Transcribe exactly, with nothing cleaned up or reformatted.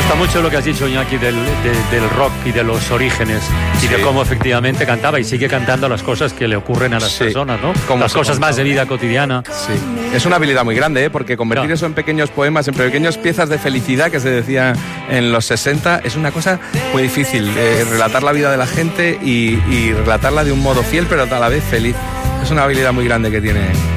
gusta mucho lo que has dicho, Iñaki, del, de, del rock y de los orígenes y sí. de cómo efectivamente cantaba y sigue cantando las cosas que le ocurren a las sí. personas, ¿no? Las cosas contó? Más de vida cotidiana. Sí, es una habilidad muy grande, ¿eh? Porque convertir no. eso en pequeños poemas, en pequeñas piezas de felicidad, que se decía en los sesenta, es una cosa muy difícil. Eh, relatar la vida de la gente y, y relatarla de un modo fiel, pero a la vez feliz. Es una habilidad muy grande que tiene